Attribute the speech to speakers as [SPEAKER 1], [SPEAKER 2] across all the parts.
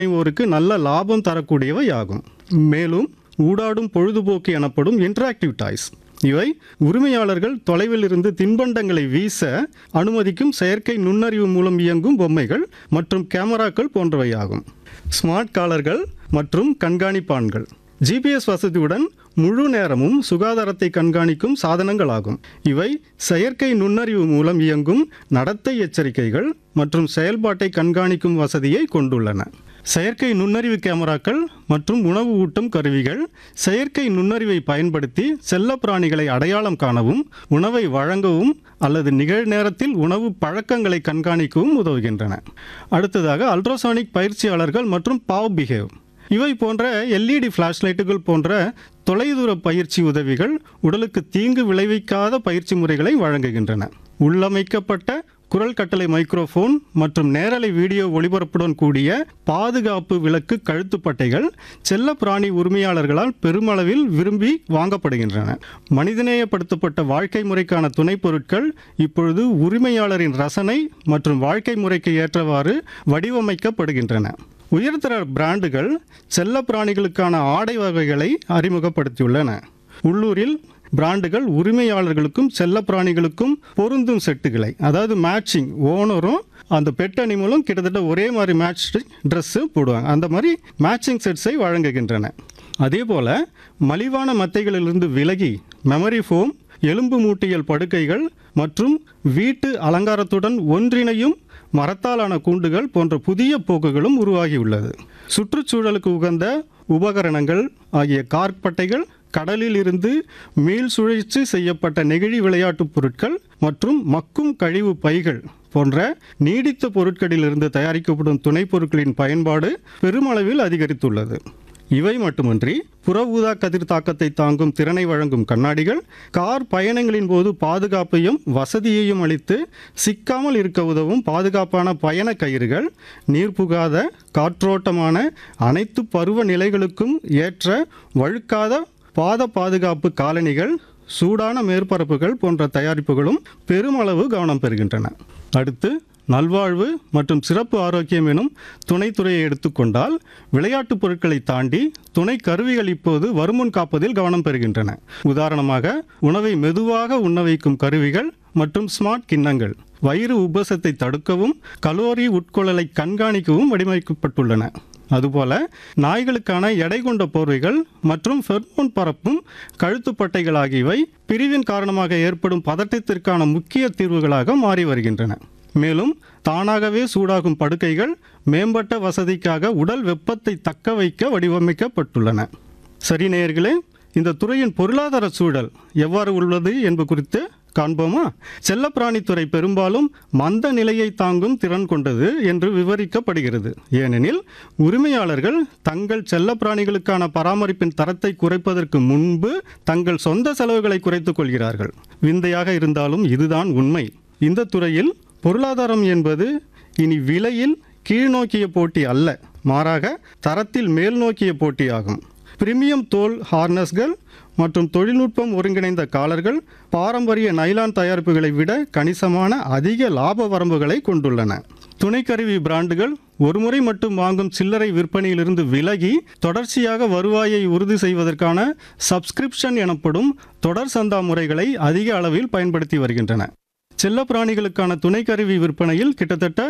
[SPEAKER 1] முனைவோருக்கு நல்ல லாபம் தரக்கூடியவை ஆகும். மேலும் ஊடாடும் பொழுதுபோக்கு எனப்படும் இன்டராக்டிவ் டாய்ஸ், இவை உரிமையாளர்கள் தொலைவில் இருந்து தின்பண்டங்களை வீச அனுமதிக்கும் செயற்கை நுண்ணறிவு மூலம் இயங்கும் பொம்மைகள் மற்றும் கேமராக்கள் போன்றவையாகும். ஸ்மார்ட் காலர்கள் மற்றும் கண்காணிப்பான்கள் ஜிபிஎஸ் வசதியுடன் முழு நேரமும் சுகாதாரத்தை கண்காணிக்கும் சாதனங்களாகும். இவை செயற்கை நுண்ணறிவு மூலம் இயங்கும் நடத்தை எச்சரிக்கைகள் மற்றும் செயல்பாட்டை கண்காணிக்கும் வசதியை கொண்டுள்ளன. செயற்கை நுண்ணறிவு கேமராக்கள் மற்றும் உணவு ஊட்டும் கருவிகள் செயற்கை நுண்ணறிவை பயன்படுத்தி செல்லப்பிராணிகளை அடையாளம் காணவும், உணவை வழங்கவும் அல்லது நிகழ்நேரத்தில் உணவு பழக்கங்களை கண்காணிக்கவும் உதவுகின்றன. அடுத்ததாக அல்ட்ராசானிக் பயிற்சியாளர்கள் மற்றும் பாவ் பிஹேவ், இவை போன்ற எல்இடி ஃப்ளாஷ்லைட்டுகள் போன்ற தொலைதூர பயிற்சி உதவிகள் உடலுக்கு தீங்கு விளைவிக்காத பயிற்சி முறைகளை வழங்குகின்றன. உள்ளமைக்கப்பட்ட குரல் கட்டளை மைக்ரோஃபோன் மற்றும் நேரலை வீடியோ ஒளிபரப்புடன் கூடிய பாதுகாப்பு விளக்கு கழுத்துப்பட்டைகள் செல்ல பிராணி உரிமையாளர்களால் பெருமளவில் விரும்பி வாங்கப்படுகின்றன. மனிதநேயப்படுத்தப்பட்ட வாழ்க்கை முறைக்கான துணை பொருட்கள் இப்பொழுது உரிமையாளரின் ரசனை மற்றும் வாழ்க்கை முறைக்கு ஏற்றவாறு வடிவமைக்கப்படுகின்றன. உயர்தர பிராண்டுகள் செல்ல பிராணிகளுக்கான ஆடை வகைகளை அறிமுகப்படுத்தியுள்ளன. உள்ளூரில் பிராண்டுகள் உரிமையாளர்களுக்கும் செல்ல பிராணிகளுக்கும் பொருந்தும் செட்டுகளை, அதாவது மேட்சிங், ஓனரும் அந்த பெட் அனிமலும் கிட்டத்தட்ட ஒரே மாதிரி மேட்ச் ட்ரெஸ்ஸு போடுவாங்க, அந்த மாதிரி மேட்சிங் செட்ஸை வழங்குகின்றன. அதே போல் மலிவான மெத்தைகளிலிருந்து விலகி மெமரி ஃபோம், எலும்பு மூட்டியல் படுக்கைகள் மற்றும் வீட்டு அலங்காரத்துடன் ஒன்றிணையும் மரத்தாலான கூண்டுகள் போன்ற புதிய போக்குகளும் உருவாகியுள்ளது. சுற்றுச்சூழலுக்கு உகந்த உபகரணங்கள் ஆகிய கார்பட்டைகள், கடலில் இருந்து மீள் சுழற்சி செய்யப்பட்ட நெகிழி விளையாட்டுப் பொருட்கள் மற்றும் மக்கும் கழிவு பைகள் போன்ற நீடித்த பொருட்களிலிருந்து தயாரிக்கப்படும் துணை பொருட்களின் பயன்பாடு பெருமளவில் அதிகரித்துள்ளது. இவை மட்டுமின்றி புற ஊதா கதிர் தாக்கத்தை தாங்கும் திறனை வழங்கும் கண்ணாடிகள், கார் பயணங்களின் போது பாதுகாப்பையும் வசதியையும் அளித்து சிக்காமல் இருக்க உதவும் பாதுகாப்பான பயண கயிறுகள், நீர் புகாத காற்றோட்டமான அனைத்து பருவ நிலைகளுக்கும் ஏற்ற வழுக்காத பாத பாதுகாப்பு காலணிகள், சூடான மேற்பரப்புகள் போன்ற தயாரிப்புகளும் பெருமளவு கவனம் பெறுகின்றன. அடுத்து நல்வாழ்வு மற்றும் சிறப்பு ஆரோக்கியம் எனும் துணைத்துறையை எடுத்துக்கொண்டால் விளையாட்டுப் பொருட்களை தாண்டி துணை கருவிகள் இப்போது வருமுன் காப்பதில் கவனம் பெறுகின்றன. உதாரணமாக உணவை மெதுவாக உண்ண வைக்கும் கருவிகள் மற்றும் ஸ்மார்ட் கிண்ணங்கள் வயிறு உபசத்தை தடுக்கவும் கலோரி உட்கொள்ளலை கண்காணிக்கவும் வடிவமைக்கப்பட்டுள்ளன. அதுபோல நாய்களுக்கான எடை கொண்ட போர்வைகள் மற்றும் ஃபெர்மோன் பரப்பும் கழுத்துப்பட்டைகள் ஆகியவை பிரிவின் காரணமாக ஏற்படும் பதட்டத்திற்கான முக்கிய தீர்வுகளாக மாறி வருகின்றன. மேலும் தானாகவே சூடாகும் படுக்கைகள் மேம்பட்ட வசதிக்காக உடல் வெப்பத்தை தக்க வைக்க வடிவமைக்கப்பட்டுள்ளன. சரி நேயர்களே, இந்த துறையின் பொருளாதார சூழல் எவ்வாறு உள்ளது என்பது குறித்து காண்போமா? செல்லப்பிராணித்துறை பெரும்பாலும் மந்த நிலையை தாங்கும் திறன் கொண்டது என்று விவரிக்கப்படுகிறது. ஏனெனில் உரிமையாளர்கள் தங்கள் செல்லப்பிராணிகளுக்கான பராமரிப்பின் தரத்தை குறைப்பதற்கு முன்பு தங்கள் சொந்த செலவுகளை குறைத்துக் கொள்கிறார்கள். விந்தையாக இருந்தாலும் இதுதான் உண்மை. இந்த துறையில் பொருளாதாரம் என்பது இனி விலையில் கீழ்நோக்கிய போட்டி அல்ல, மாறாக தரத்தில் மேல் நோக்கிய போட்டியாகும். பிரீமியம் தோல் ஹார்னஸ்கள் மற்றும் தொழில்நுட்பம் ஒருங்கிணைந்த காலர்கள் பாரம்பரிய நைலான் தயாரிப்புகளை விட கணிசமான அதிக லாப வரம்புகளை கொண்டுள்ளன. துணைக்கருவி பிராண்டுகள் ஒருமுறை மட்டும் வாங்கும் சில்லறை விற்பனையிலிருந்து விலகி தொடர்ச்சியாக வருவாயை உறுதி செய்வதற்கான சப்ஸ்கிரிப்ஷன் எனப்படும் தொடர் சந்தா முறைகளை அதிக அளவில் பயன்படுத்தி வருகின்றன. செல்லப்பிராணிகளுக்கான துணைக்கருவி விற்பனையில் கிட்டத்தட்ட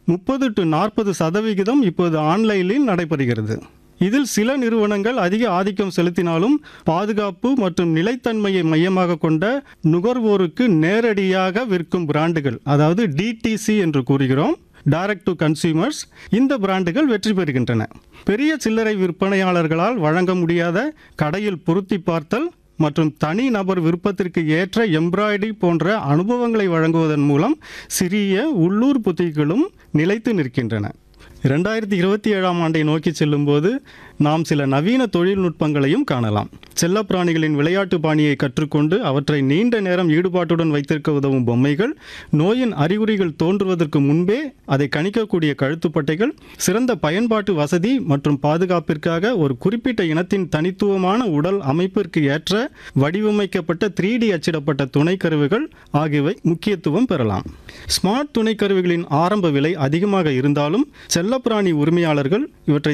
[SPEAKER 1] 30-40% இப்போது ஆன்லைனில் நடைபெறுகிறது. இதில் சில நிறுவனங்கள் அதிக ஆதிக்கம் செலுத்தினாலும் பாதுகாப்பு மற்றும் நிலைத்தன்மையை மையமாக கொண்ட நுகர்வோருக்கு நேரடியாக விற்கும் பிராண்டுகள், அதாவது டிடிசி என்று கூறுகிறோம், டைரக்ட் டு கன்சியூமர்ஸ், இந்த பிராண்டுகள் வெற்றி பெறுகின்றன. பெரிய சில்லறை விற்பனையாளர்களால் வழங்க முடியாத கடையில் பொருத்தி பார்த்தல் மற்றும் தனி நபர் விருப்பத்திற்கு ஏற்ற எம்ப்ராய்டரி போன்ற அனுபவங்களை வழங்குவதன் மூலம் சிறிய உள்ளூர் புத்திகளும் நிலைத்து நிற்கின்றன. 2027ஆம் ஆண்டை நோக்கி செல்லும்போது நாம் சில நவீன தொழில்நுட்பங்களையும் காணலாம். செல்லப்பிராணிகளின் விளையாட்டு பாணியை கற்றுக்கொண்டு அவற்றை நீண்ட நேரம் ஈடுபாட்டுடன் வைத்திருக்க உதவும் பொம்மைகள், நோயின் அறிகுறிகள் தோன்றுவதற்கு முன்பே அதை கணிக்கக்கூடிய கழுத்துப்பட்டைகள், சிறந்த பயன்பாட்டு வசதி மற்றும் பாதுகாப்பிற்காக ஒரு குறிப்பிட்ட இனத்தின் தனித்துவமான உடல் அமைப்பிற்கு ஏற்ற வடிவமைக்கப்பட்ட 3D அச்சிடப்பட்ட துணைக்கருவிகள் ஆகியவை முக்கியத்துவம் பெறலாம். ஸ்மார்ட் துணைக்கருவிகளின் ஆரம்ப விலை அதிகமாக இருந்தாலும் செல்ல செல்லப்பிராணி உரிமையாளர்கள் இவற்றை